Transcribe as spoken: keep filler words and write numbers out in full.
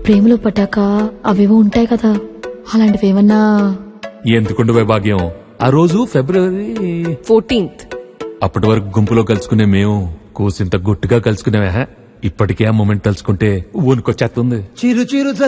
ప్రేమలో పట్టాక అవేవో ఉంటాయి కదా, అలాంటివి ఏమన్నా? ఎందుకుండు వైభాగ్యం, ఆ రోజు ఫిబ్రవరి ఫోర్టీన్త్ అప్పటి వరకు గుంపులో కలుసుకునే మేము కూసింత గుట్టుగా కలుసుకునేవా. ఇప్పటికే ఆ మూమెంట్ తలుచుకుంటే ఊనుకొచ్చేస్తుంది. చిరు చిరు